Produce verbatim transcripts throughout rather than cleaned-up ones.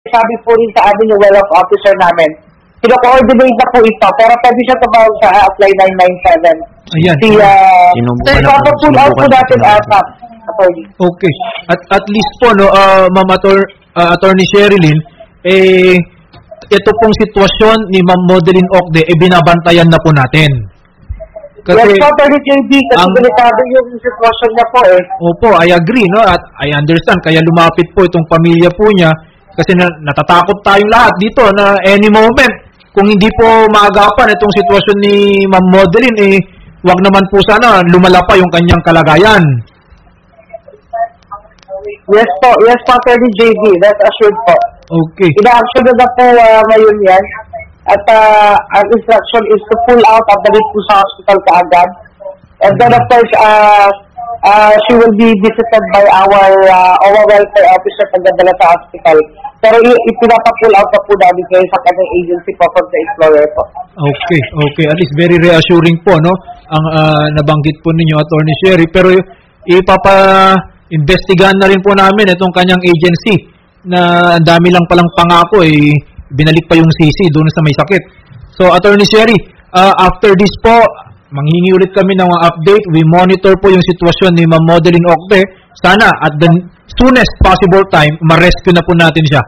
sabi po rin sa amin yung welcome officer namin. Kino-coordinate na po ito, pero pwede siya tumawag sa Apply nine nine seven. Ayan. Si, uh, Sinubukan so, na po, pull out po sinubukan natin, na po. uh, Sam, attorney. Okay. At at least po, no, uh, Ma'am Ator, uh, Attorney Sherilyn, eh, ito pong sitwasyon ni Ma'am Modeline Ocde, eh, binabantayan na po natin. Kasi, yes po, Attorney J B, kasi ang- delikado yung sitwasyon niya po eh. opo, I agree, no? At I understand, kaya lumapit po itong pamilya po niya kasi na, natatakot tayong lahat dito na any moment, kung hindi po maagapan itong sitwasyon ni Ma'am Modeline, eh, wag naman po sana lumala pa yung kanyang kalagayan. Yes po, yes po, Attorney J B, that's assured po. Okay. Ina-action na na po uh, ngayon yan. At uh, ang instruction is to pull out at balik po sa hospital kaagad. And then of course, uh, uh, she will be visited by our uh, our welfare officer pagdadala sa hospital. Pero ipinapa-pull out na po namin kayo sa kanyang agency po from the employer po. Okay, okay. At least very reassuring po, no? Ang uh, nabanggit po ninyo, Attorney Sherry. Pero ipapa-investigahan na rin po namin itong kanyang agency na ang dami lang palang pangako, eh, binalik pa yung C C doon sa may sakit. So, Attorney Sherry, uh, after this po, manghingi ulit kami ng mga update. We monitor po yung sitwasyon ni Ma'am Modeline Ocde. Sana at the soonest possible time, ma-rescue na po natin siya.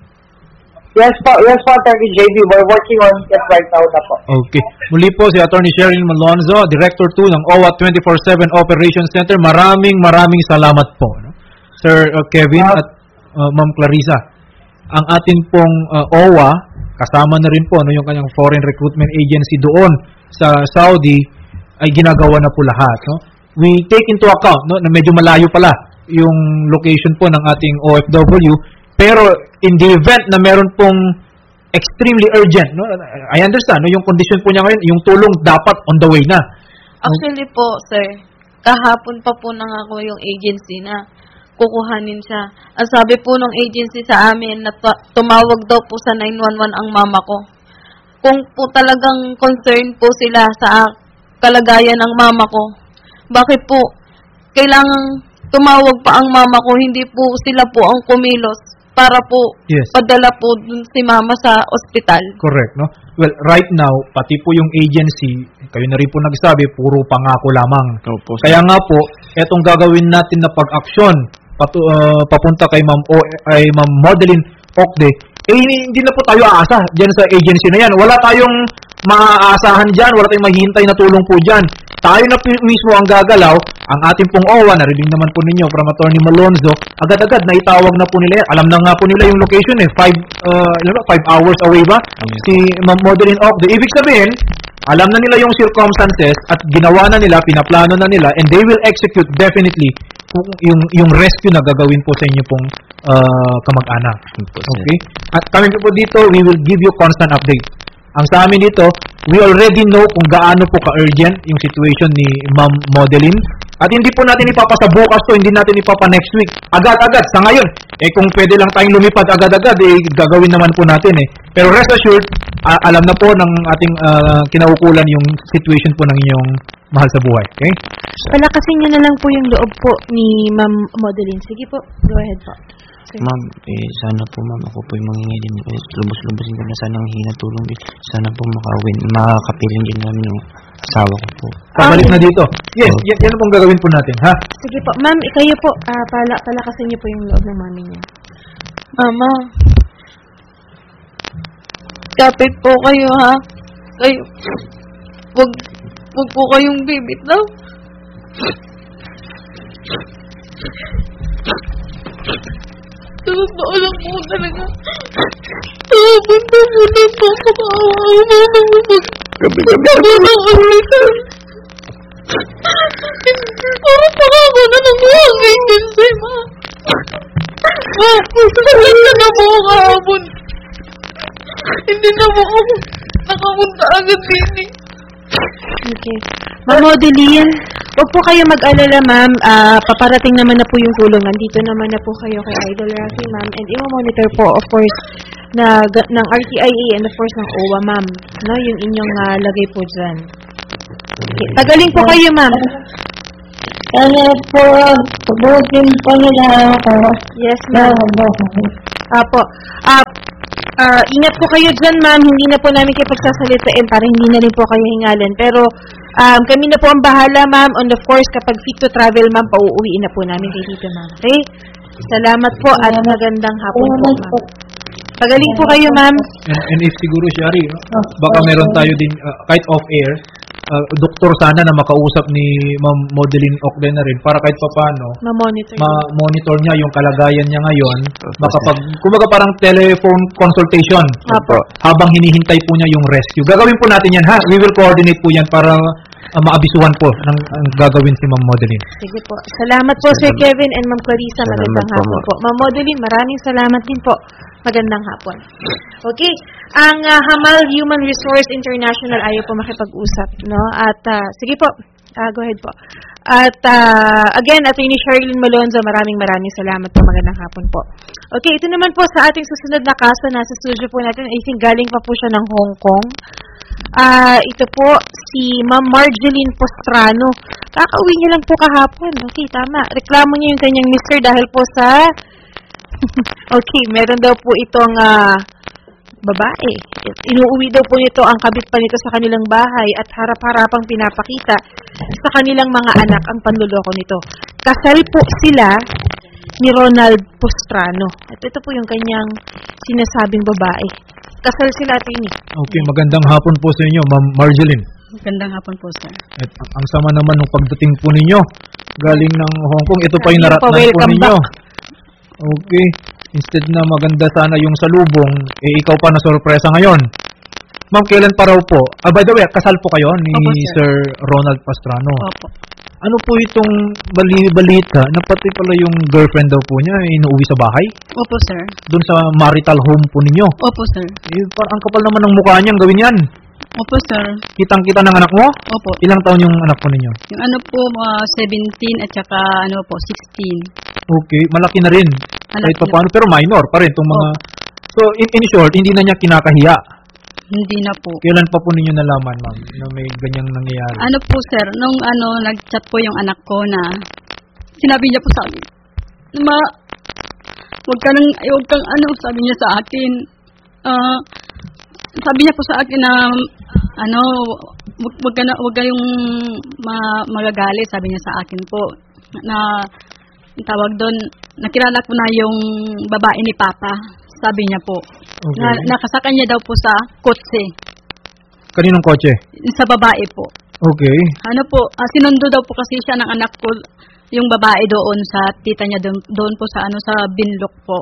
Yes po, yes po, Attorney J B. We're working on it right now na po. Okay. Muli po si Attorney Sherilyn Malonzo, Director two ng O W A twenty-four seven Operations Center. Maraming maraming salamat po, no? Sir uh, Kevin at uh, Ma'am Clarissa. Ang atin pong uh, O W A, kasama na rin po, no, yung kanyang foreign recruitment agency doon sa Saudi, ay ginagawa na po lahat, no? We take into account, no, na medyo malayo pala yung location po ng ating O F W, pero in the event na meron pong extremely urgent, no, I understand, no, yung condition po niya ngayon, yung tulong dapat on the way na. Actually po, sir, kahapon pa po nangako yung agency na kukuhanin siya. Ang sabi po ng agency sa amin na tumawag daw po sa nine one one ang mama ko. Kung po talagang concern po sila sa kalagayan ng mama ko, bakit po kailangang tumawag pa ang mama ko, hindi po sila po ang kumilos para po Yes. padala po dun si mama sa ospital. Correct, no? Well, right now, pati po yung agency, kayo na rin po nagsabi, puro pangako lamang. Opo, sir. Kaya nga po, etong gagawin natin na pag-aksyon patu, uh, papunta kay Ma'am o, ay Ma'am Modeline Ocde, eh hindi na po tayo aasa diyan sa agency na yan. Wala tayong maaasahan diyan, wala tayong maghihintay na tulong po diyan. Tayo na po mismo ang gagalaw. Ang ating pong O W A, narinig naman po ninyo from Attorney Malonzo, agad-agad na itawag na po nila yan. Alam na nga po nila yung location eh, five, uh, five hours away ba? Yes. Si Ma'am Modeline Ocde. Ibig sabihin, alam na nila yung circumstances at ginawa na nila, pinaplano na nila, and they will execute definitely kung yung yung rescue na gagawin po sa inyo pong uh, kamag-anak. Okay? At kami po dito, we will give you constant update. Ang sa amin dito, we already know kung gaano po ka-urgent yung situation ni Ma'am Modeline. At hindi po natin ipapasa bukas to, hindi natin ipapa next week. Agad-agad, sa ngayon. Eh kung pwede lang tayong lumipad agad-agad, eh gagawin naman po natin eh. Pero rest assured, uh, alam na po ng ating uh, kinaukulan yung situation po ng inyong mahal sa buhay. Okay? Palakasin niyo na lang po yung loob po ni Ma'am Modeline. Sige po, go ahead po. Sir. Ma'am, eh, sana po ma'am, ako po yung mangingi din. Eh, lubos-lubosin ko na sana ang hina tulong din. Sana po makawin, makakapiling din namin yung asawa ko po. Pabalik na dito. Yes, Oh. yan, yan pong gagawin po natin, ha? Sige po. Ma'am, kayo po, ah, pala, palakasin niyo po yung loob ng mami niya. Mama, kapit po kayo ha. Kayo, wag, wag po kayong bibit daw. Tapos ba alam mo talaga. Tapos ba mo na po kumakawa mo na Gabi-gabi Gabi na ulit. Parang pangako na ng buhangin din sa'yo, ma. Ma, salat ka na po kahapon. Hindi na mo ako nakapunta agad din eh. Okay. Ma'am Modeline, huwag po kayo mag-alala, ma'am. Ah, paparating naman na po yung tulungan. Dito naman na po kayo kay Idol Rafi, ma'am. And i-monitor po, of course, na, ng R T I A and of course ng O W A, ma'am. No, yung inyong uh, lagay po dyan. Okay. Tagaling po kayo, ma'am. Sana po, pabutin po nila ako. Yes, ma'am. Sana po. Apo. Ah, ah, ingat po kayo dyan, ma'am. Hindi na po namin kayo pagsasalitain para hindi na rin po kayo hingalin. Pero um, kami na po ang bahala, ma'am. And of course, kapag fit to travel, ma'am, pauuwiin na po namin kayo dito, ma'am. Okay? Salamat po at magandang hapon po, ma'am. Pagaling po kayo, ma'am. And, and if siguro, Shari, baka meron tayo din, uh, kahit off-air, uh, doktor sana na makausap ni Ma'am Modeline Ocden na rin para kahit papano, Ma-monitor. ma-monitor niya yung kalagayan niya ngayon. Makapag, kumbaga parang telephone consultation. Apo. Habang hinihintay po niya yung rescue. Gagawin po natin yan, ha? We will coordinate po yan para uh, maabisuhan po ng ang gagawin si Ma'am Modeline. Sige po. Salamat po, Sir Kevin and Ma'am Clarissa. Magandang Salamat po, hapon po. Ma'am Modeline, maraming salamat din po. Magandang hapon. Okay. Ang uh, Hamal Human Resource International ayaw po makipag-usap, no? At uh, sige po. Uh, go ahead po. At uh, again, Attorney Sherilyn Malonzo, maraming maraming salamat po. Magandang hapon po. Okay, ito naman po sa ating susunod na kaso. Nasa studio po natin. I think galing pa po siya ng Hong Kong. Ah, uh, ito po si Ma'am Marjeline Postrano. Kakauwi niya lang po kahapon. Okay, tama. Reklamo niya yung kanyang mister dahil po sa okay, meron daw po itong uh, babae. Inuuwi daw po nito ang kabit pa nito sa kanilang bahay at harap-harapang pinapakita sa kanilang mga anak ang panluloko nito. Kasal po sila ni Ronald Postrano. At ito po yung kanyang sinasabing babae. Kasal sila, Tini. Okay, magandang hapon po sa inyo, Ma'am Marjeline. Magandang hapon po, sir. At ang ang sama naman ng pagdating po ninyo. Galing ng Hong Kong, ito pa yung Ayun po, naratnan po welcome ninyo. back. Okay. Instead na maganda sana yung salubong, eh ikaw pa na sorpresa ngayon. Ma'am, kailan pa raw po? Ah, by the way, kasal po kayo ni Opo, Sir Ronald Pastrano. Opo. Ano po itong bali balita na pati pala yung girlfriend daw po niya ay inuwi sa bahay? Opo, sir. Doon sa marital home po ninyo. Opo, sir. Eh, parang ang kapal naman ng mukha niyang gawin yan. Opo, sir. Kitang-kita ng anak mo? Opo. Ilang taon yung anak po ninyo? Yung ano po, mga seventeen at saka ano po, sixteen. Okay, malaki na rin. Malaki Kahit pa na. paano, pero minor pa rin itong mga... So, in, in short, hindi na niya kinakahiya. Hindi na po. Kailan pa po ninyo nalaman, ma'am, na may ganyang nangyayari? Ano po, sir, nung ano, nag-chat po yung anak ko na sinabi niya po sa akin, ma, wag ka nang, eh, wag kang ano, sabi niya sa akin, ah, sabi niya po sa akin na, ano, wag, wag ka na, wag kayong ma, magagalit, sabi niya sa akin po, na, tawag doon, nakilala ko na yung babae ni Papa, sabi niya po. Okay. Na, nakasakay niya daw po sa kotse, Kaninong kotse? sa babae po. Okay. Ano po, ah, sinundo daw po kasi siya ng anak ko, yung babae doon sa tita niya doon, doon po sa ano sa Binlok po.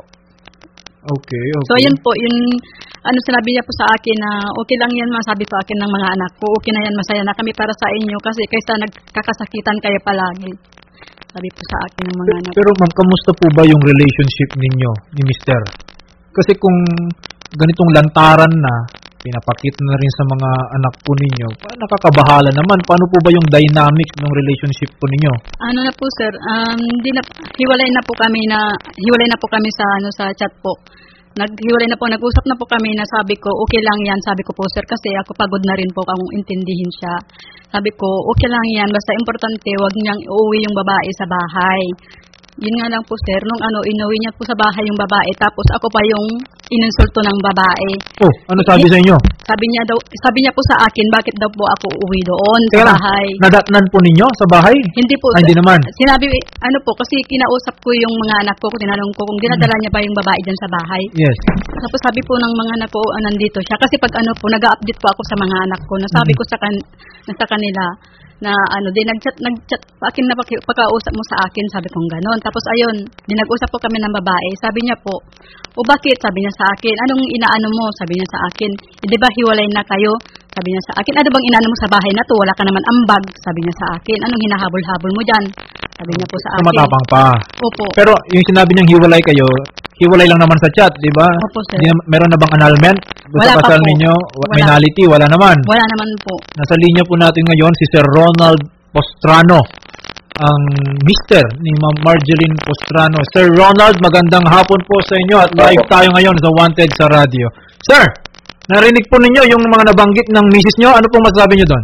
Okay, okay. So yun po, yun ano sinabi niya po sa akin na okay lang yan, masabi po akin ng mga anak ko, okay na yan, masaya na kami para sa inyo kasi kaysa nagkakasakitan kayo palagi. Sabi po sa akin ng mga anak. Pero ma'am, kamusta po ba yung relationship ninyo ni Mister? Kasi kung ganitong lantaran na, pinapakita na rin sa mga anak po ninyo, pa- nakakabahala naman. Paano po ba yung dynamic ng relationship po ninyo? Ano na po sir, um, di na, hiwalay na po kami na, hiwalay na po kami sa, ano, sa chat po. Naghiwalay na po, nag-usap na po kami na sabi ko, okay lang yan, sabi ko po sir, kasi ako pagod na rin po kung intindihin siya. Sabi ko, okay lang yan, basta importante, wag niyang uuwi yung babae sa bahay. Yun nga lang po sir, nung ano, inuwi niya po sa bahay yung babae, tapos ako pa yung ininsulto ng babae. Oh, ano sabi sa inyo? Sabi niya daw, sabi niya po sa akin, bakit daw po ako uuwi doon sa Teka lang, bahay? nadatnan po ninyo sa bahay? Hindi po. Ah, hindi sir. naman. Sinabi, ano po, kasi kinausap ko yung mga anak ko, tinanong ko kung dinadala niya ba yung babae dyan sa bahay. Yes. Tapos sabi po ng mga anak ko, ah, nandito siya. Kasi pag ano po, nag-update po ako sa mga anak ko. Nasabi Mhm. ko sa, kan, na sa kanila na ano, di nag-chat, nag-chat pa akin na paki- pagkausap mo sa akin, sabi kong ganon. Tapos ayun, di nag-usap po kami ng babae. Sabi niya po, o bakit? Sabi niya sa akin, anong inaano mo? Sabi niya sa akin, e, di ba hiwalay na kayo? Sabi niya sa akin, ano bang inaano mo sa bahay na to? Wala ka naman ambag. Sabi niya sa akin, anong hinahabol-habol mo dyan? Sabi niya po sa So, akin. matapang pa. Opo. Pero yung sinabi niyang hiwalay kayo, hiwalay lang naman sa chat, di ba? Opo, sir. Di na- meron na bang annulment? Doon Wala sa pa kasal po. ninyo, Wala. finality, wala naman. Wala naman po. Nasa linya po natin ngayon si Sir Ronald Postrano, ang mister ni Ma'am Marjeline Postrano. Sir Ronald, magandang hapon po sa inyo at live tayo ngayon sa Wanted sa radyo. Sir, narinig po ninyo yung mga nabanggit ng misis nyo. Ano pong masasabi nyo doon?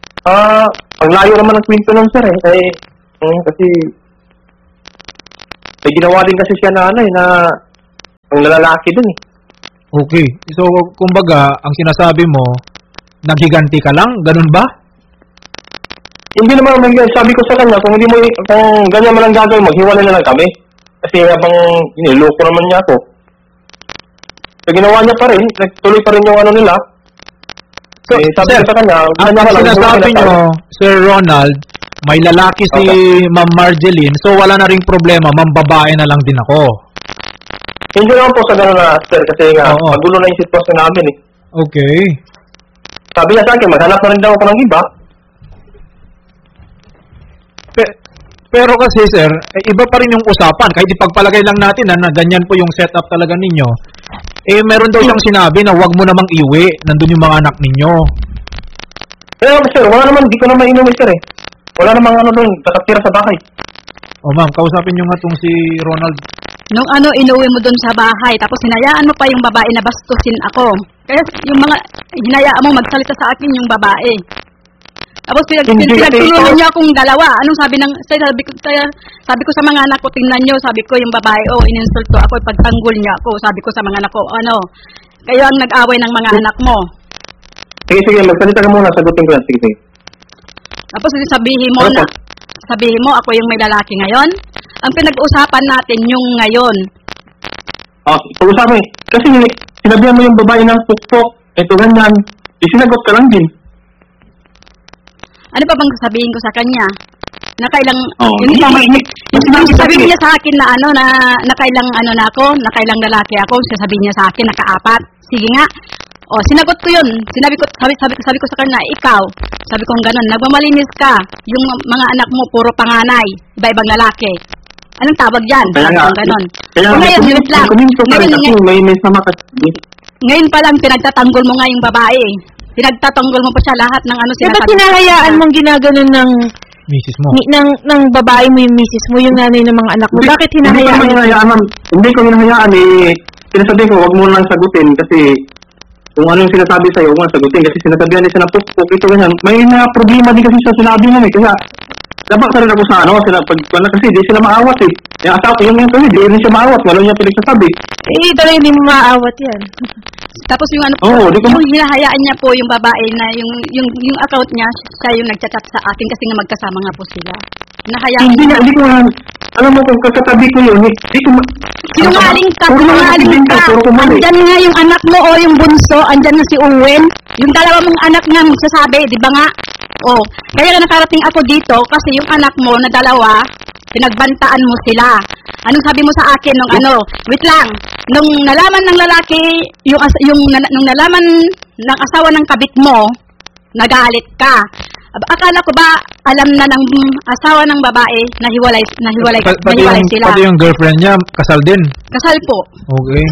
Ah, ang layo naman ng kwento nun, sir, eh. Kasi, eh, kasi, May ginawa din kasi siya na ano eh, na ang lalaki dun eh. Okay. So, kumbaga, ang sinasabi mo, naghiganti ka lang? Ganun ba? Hindi naman, sabi ko sa kanya, kung hindi mo, kung ganyan man ang gagawin, maghiwalay na lang kami. Kasi habang niloko naman niya ako. So, ginawa niya pa rin, nagtuloy pa rin yung ano nila. So, eh, sabi sir, ko sa kanya, ang ganyan ka lang, sinasabi hiwalay na nyo, tayo. Sir Ronald, may lalaki si Ma'am Marjeline, so wala na ring problema, ma'am babae na lang din ako. Hindi naman po sa gano'n na, sir, kasi nga, Oo. magulo na yung sitwasyon namin eh. Okay. Sabi niya sa akin, maghanap na rin daw ako ng iba. Pe- pero kasi sir, eh, iba pa rin yung usapan. Kahit ipagpalagay lang natin na, na ganyan po yung setup talaga ninyo. Eh, meron daw siyang sinabi na wag mo namang iwi. Nandun yung mga anak ninyo. Eh, sir, wala naman, di ko naman inuwi, sir eh. Wala namang ano doon, nakatira sa bahay. O ma'am, kausapin nyo nga tong si Ronald. Nung ano, inuwi mo doon sa bahay, tapos hinayaan mo pa yung babae na bastusin ako. Kaya yung mga, hinayaan mo magsalita sa akin yung babae. Tapos pinag, Hindi, pinagtulungan ito- niya akong dalawa. Anong sabi ng, sabi ko, kaya, sabi ko sa mga anak ko, tingnan niyo, sabi ko yung babae, oh, ininsulto ako, pagtanggol niya ako. Sabi ko sa mga anak ko, ano, kayo ang nag-away ng mga anak mo. Sige, sige, magsalita ka muna, sagutin ko yan, sige, sige. Tapos sabihin mo Ano na, po? sabihin mo, ako yung may lalaki ngayon. Ang pinag-usapan natin yung ngayon. Ah, pag-usapan eh. Kasi sinabihan mo yung babae ng pukpok, ito ganyan, isinagot ka lang din. Ano pa bang sasabihin ko sa kanya? Nakailang, Oh, yung, hindi, yung, hindi, yung, hindi, hindi, sabi hindi. niya sa akin na ano, na nakailang ano na ako, nakailang lalaki ako, sasabihin niya sa akin, nakaapat. Sige nga. O, sinagot ko yun. Sinabi ko, sabi, sabi, sabi ko sa kanya, ikaw, sabi ko ganun, nagmamalinis ka, yung mga anak mo, puro panganay, iba-ibang lalaki. Anong tawag dyan? Kaya nga, Ganun. kaya O, nga, ngayon, kumin- wait lang. kuminto ka rin Ngayon, kasi ngayon, may, may sama ka. ngayon pa lang, pinagtatanggol mo nga yung babae. Pinagtatanggol mo pa siya lahat ng ano Eh, ba't sinasabi. hinahayaan mong ginaganon ng, Misis mo. ni, ng, ng babae mo yung misis mo, yung nanay ng mga anak mo? Hindi- Bakit Hindi ko hinahayaan naman mo? hinahayaan, ma'am. Hindi ko hinahayaan eh. Sinasabi ko, huwag mo lang sagutin kasi kung ano yung sinasabi sa'yo, huwag mo lang sagutin kasi sinasabihan din siya na pukpok, ito ganyan. May mga problema din kasi sa sinabi mo eh. Kaya, dapat ka rin ako sa ano, sila, pag, wala kasi di sila maawat eh. Yung asawa, yung yung kasi, di rin siya maawat, wala niya pinagsasabi. Eh, talaga hindi mo maawat yan. Tapos yung ano po, Oo, di ko ma- yung hinahayaan niya po yung babae na yung yung yung account niya, siya yung nagchat-chat sa akin kasi nga magkasama nga po sila. Hinahayaan Hindi niya. na, hindi ko nga, alam mo kung kakatabi ko yun, hindi ko ma... Sinungaling ka, Puro sinungaling mga ka. puro ko mali. Andyan nga yung anak mo o yung bunso, andyan na si Owen. Yung dalawa mong anak nga magsasabi, di ba nga? Oh, kaya na nakarating ako dito kasi yung anak mo na dalawa, pinagbantaan mo sila. Anong sabi mo sa akin nung ano? Wait lang. Nung nalaman ng lalaki, yung as- yung nal- nung nalaman ng asawa ng kabit mo, nagalit ka. Ab- Akala ko ba alam na ng asawa ng babae na hiwalay na hiwalay, Pa- na pati, hiwalay yung, sila? pati yung girlfriend niya, kasal din. Kasal po. Okay.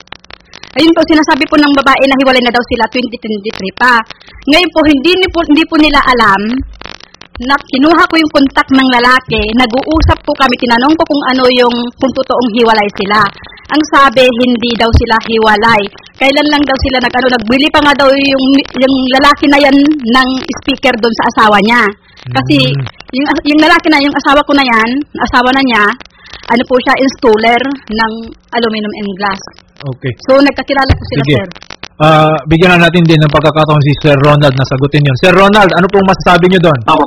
Ayun po, sinasabi po ng babae na hiwalay na daw sila twenty twenty-three pa. Ngayon po, hindi, ni po, hindi po nila alam na kinuha ko yung kontak ng lalaki, nag-uusap po kami, tinanong ko kung ano yung, kung totoong hiwalay sila. Ang sabi, hindi daw sila hiwalay. Kailan lang daw sila nag, ano, nagbili pa nga daw yung, yung lalaki na yan ng speaker doon sa asawa niya. Kasi, Mm. yung, yung lalaki na, yung asawa ko na yan, asawa na niya, ano po siya, installer ng aluminum and glass. Okay. So, nagkakilala ko sila, Sige. sir. Ah, bigyan na natin din ng pagkakataon si Sir Ronald na sagutin yun. Sir Ronald, ano pong masasabi niyo doon? Ako.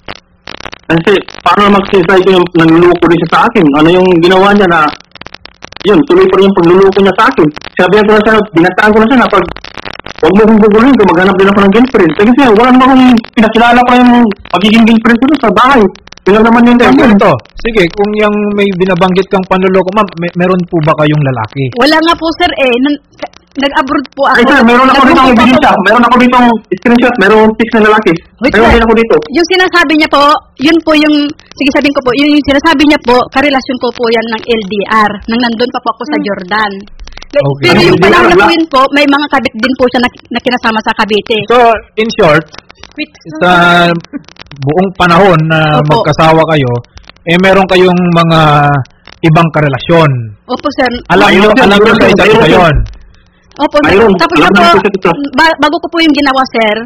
Kasi, paano mag-decide ko yung nanluluko din siya sa akin? Ano yung ginawa niya na, yun, tuloy pa rin yung pagluluko niya sa akin. Sabihan ko na siya, binataan ko na siya na pag, huwag mo kong gugulin kung maghanap din ako ng girlfriend. Kasi wala naman akong pinakilala pa yung magiging girlfriend ko doon sa bahay. Yun lang naman yun. Ano ito? Sige, kung yung may binabanggit kang panluloko, ma'am, may, meron po ba kayong lalaki? Wala nga po, sir, eh. Nan- nag-abroad po ako. Ay sir, meron ako dito ang Nag-abroad ebidensya. ako. Meron ako dito ang screenshot. Meron six na lalaki. Wait, Meron sir. din ako dito. Yung sinasabi niya po, yun po yung, sige sabihin ko po, yun yung sinasabi niya po, karelasyon ko po yan ng L D R, nang nandun pa po ako sa Jordan. Okay. Pero yung L D R, panahon na po wala. yun po, may mga kabit din po siya na, na kinasama sa Cavite. So, in short, Wait, sa buong panahon na Opo. magkasawa kayo, eh meron kayong mga ibang karelasyon. Opo, sir. Alam niyo, Ayun, alam niyo ayun, sa isa't isa ayun. yun. Opo, sir. Ayun, Tapos alam na po, namin sa ito. ba- bago ko po yung ginawa, sir,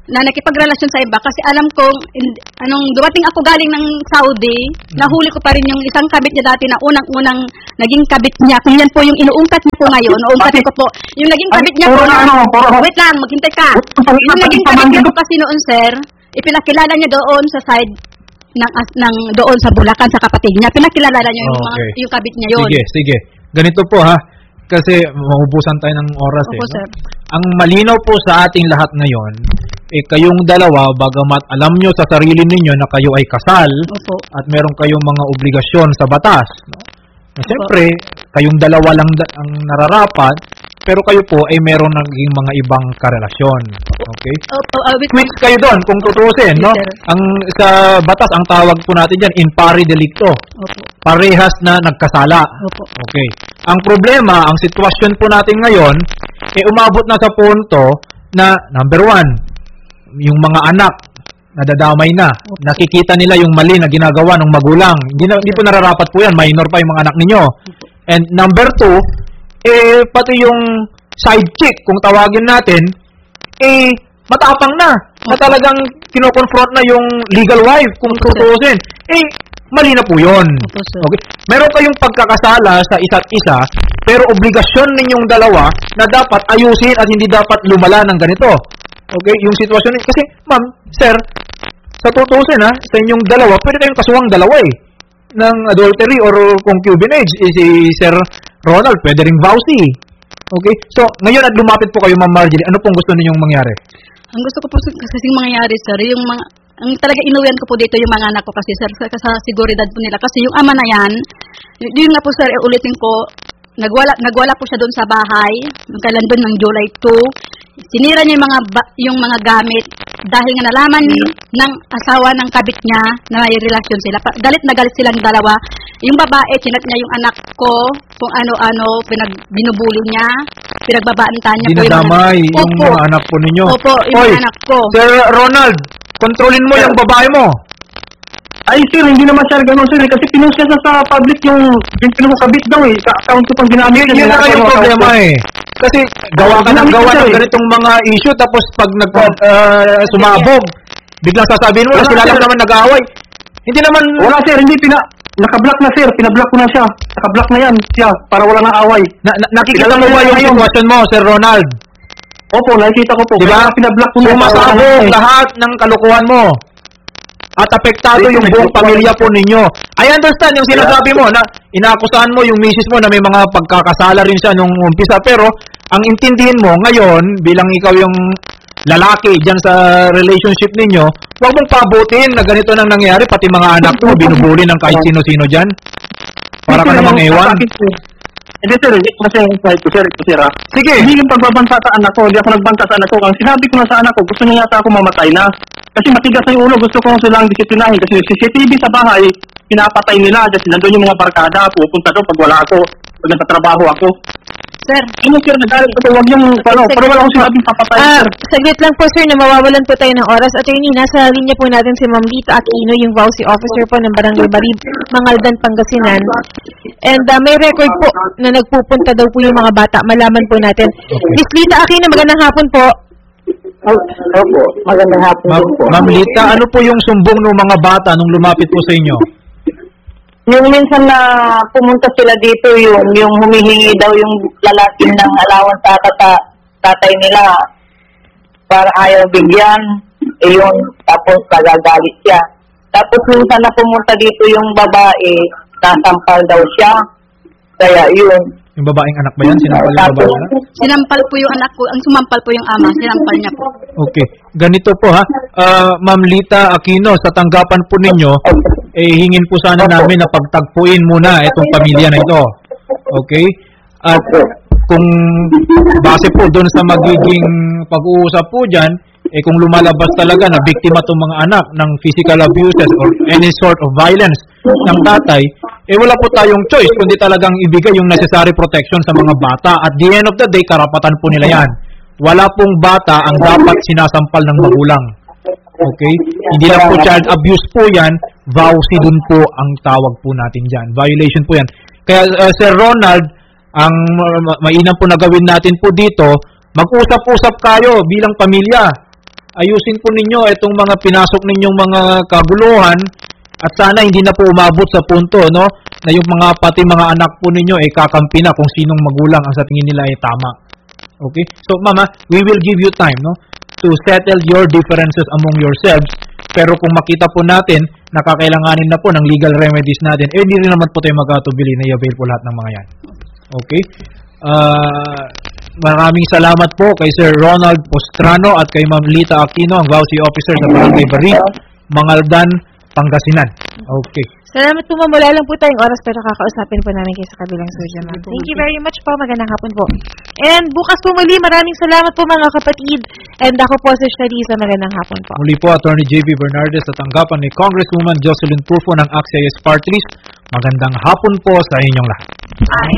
na nakipagrelasyon sa iba kasi alam kong in- anong dumating ako galing ng Saudi, nahuli ko pa rin yung isang kabit niya dati na unang-unang naging kabit niya. Kung yan po yung inuungkat niya po ngayon, uungkatin ko po. Yung naging kabit niya po Puro na, ano, puro- wait lang, maghintay ka. Yung naging kabit niya po kasi noon, sir, ipinakilala niya doon sa side ng, as- ng doon sa Bulacan sa kapatid niya. Pinakilala niya yung, mga, Okay. yung kabit niya yun. Sige, sige. Ganito po ha. Kasi maubusan tayo ng oras eh. Opo, no? sir. Ang malinaw po sa ating lahat ngayon, eh kayong dalawa, bagamat alam nyo sa sarili ninyo na kayo ay kasal, Opo. at meron kayong mga obligasyon sa batas, no? Na siyempre, kayong dalawa lang da- ang nararapat, pero kayo po ay meron naging mga ibang karelasyon. Okay? Opo, uh, wait, Quits kayo doon kung tutusin, no? Yes, sir. Ang sa batas ang tawag po natin diyan in pari delicto. Opo. Parehas na nagkasala. Opo. Okay. Ang problema, ang sitwasyon po natin ngayon, eh umabot na sa punto na number one, yung mga anak nadadamay na. Nakikita nila yung mali na ginagawa ng magulang. Hindi, na, hindi po nararapat po yan. Minor pa yung mga anak ninyo. And number two, eh pati yung side chick, kung tawagin natin, eh matapang na. Na talagang kinoconfront na yung legal wife kung tutuusin. Eh, mali na po yun. Okay? Meron kayong pagkakasala sa isa't isa, pero obligasyon ninyong dalawa na dapat ayusin at hindi dapat lumala ng ganito. Okay? Yung sitwasyon ninyo. Kasi, ma'am, sir, sa tutuusin ha, sa inyong dalawa, pwede kayong kasuwang dalawa eh. Ng adultery or concubinage. Eh, si Sir Ronald, pwede ring vowsy. Okay? So, ngayon at lumapit po kayo, Ma'am Marjorie, ano pong gusto ninyong mangyari? Ang gusto ko po kasi mangyari, sir, yung mga, ang talaga inuwian ko po dito yung mga anak ko kasi, sir, sa, sa seguridad po nila. Kasi yung ama na yan, y- yun nga po, sir, eh, ulitin ko, nagwala, nagwala po siya doon sa bahay, yung kailan doon ng July second. Sinira niya yung mga, ba, yung mga gamit dahil nga nalaman ng asawa ng kabit niya na may relasyon sila. Pa- Galit na galit silang dalawa. Yung babae, chinat niya yung anak ko, kung ano-ano, pinag binubuli niya, pinagbabantaan niya po yung Dinadamay mga- yung Opo. mga anak po ninyo. Opo, yung Oy, mga anak ko. Sir Ronald, kontrolin mo yung babae mo. Ay, sir, hindi naman sir ganun, sir. Kasi pinost niya sa, sa public yung pinukabit daw eh. Sa account ko pang ginamit. Yun na yung problema eh. Kasi gawa ka ng gawa ng ganitong mga issue tapos pag nag uh, sumabog, biglang sasabihin mo na sila lang naman nag-aaway. Hindi naman Wala, sir. Hindi pina... Nakablock na, sir. Pinablock ko na siya. Nakablock na yan siya para wala nang away. na, na- nakikita mo ba yung sitwasyon mo, Sir Ronald? Opo, nakikita ko po. Di ba? Kaya pinablock ko na. Sumasabog lahat ng kalukuhan mo. At apektado yung buong pamilya po ninyo. I understand yung sinasabi mo na inaakusahan mo yung misis mo na may mga pagkakasala rin siya nung umpisa. Pero ang intindihin mo ngayon bilang ikaw yung lalaki dyan sa relationship ninyo, huwag mong pabutin na ganito nang nangyari. Pati mga anak mo, binubuli ng kahit sino-sino dyan. Para ka namang ewan. Hindi, sir. Hindi ko kasi yung side ko, sir. Ito, sir, ah. Sige. Hindi yung pagbabanta sa anak ko. Hindi ako nagbanta sa anak ko. Ang sinabi ko na sa anak ko, gusto niya yata ako mamatay na. Kasi matigas na yung ulo. Gusto ko silang disiplinahin. Kasi C C T V sa bahay, pinapatay nila. Kasi nandun yung mga barkada. Pupunta doon pag wala ako. Pag nagtatrabaho ako. Sir, Ano, sir? Nagalit ko. Huwag yung, ano, pero wala akong sinabing papatay, Ah, sir. saglit lang po sir na mawawalan po tayo ng oras. Attorney, nasa linya po natin si Ma'am Lita Aquino, yung vowsy officer po ng Barangay Barib, Mangaldan, Pangasinan. And uh, may record po na nagpupunta daw po yung mga bata. Malaman po natin. Miss Lita Aquino, magandang hapon po. Opo, magandang hapon Ma- din po. Ma'am Lita, ano po yung sumbong ng mga bata nung lumapit po sa inyo? Yung minsan na pumunta sila dito, yung yung humihingi daw yung lalaki ng allowance sa tata, tatay nila para ayaw bigyan, eh yun, tapos nagagalit siya. Tapos minsan na pumunta dito yung babae, sasampal daw siya. Kaya yun. Yung babaeng anak ba yan? Sinampal yung Tapos, babaeng anak? sinampal po yung anak ko. Ang sumampal po yung ama. Sinampal niya po. Okay. Ganito po ha. Ah, Ma'am Lita Aquino, sa tanggapan po ninyo, eh hingin po sana namin na pagtagpuin muna itong pamilya na ito. Okay? At kung base po doon sa magiging pag-uusap po dyan, eh kung lumalabas talaga na biktima itong mga anak ng physical abuses or any sort of violence ng tatay, eh wala po tayong choice kundi talagang ibigay yung necessary protection sa mga bata. At the end of the day, karapatan po nila yan. Wala pong bata ang dapat sinasampal ng magulang. Okay? Hindi lang po child abuse po yan, vowsy dun po ang tawag po natin dyan. Violation po yan. Kaya uh, Sir Ronald, ang uh, mainam po na gawin natin po dito, mag-usap-usap kayo bilang pamilya. ayusin po ninyo itong mga pinasok ninyong mga kaguluhan at sana hindi na po umabot sa punto, no, na yung mga pati mga anak po ninyo ay kakampi na kung sinong magulang ang sa tingin nila ay tama. Okay? So, mama, we will give you time, no, to settle your differences among yourselves. Pero kung makita po natin na kakailanganin na po ng legal remedies natin, eh hindi rin naman po tayo magkatubili na i-avail po lahat ng mga yan. Okay? Uh, maraming salamat po kay Sir Ronald Postrano at kay Ma'am Lita Aquino, ang Vauci Officer sa Barangay Barit, Mangaldan, Pangasinan. Okay. Salamat po, ma'am. Wala lang po tayong oras pero kakausapin po namin kayo sa kabilang studio, ma'am. Thank you very much po. Magandang hapon po. And bukas po muli, maraming salamat po mga kapatid. And ako po si Sharisa. Magandang hapon po. Muli po, Attorney J V Bernardes sa tanggapan ni Congresswoman Jocelyn Turfo ng A X A-S Party List. Magandang hapon po sa inyong lahat. Ay.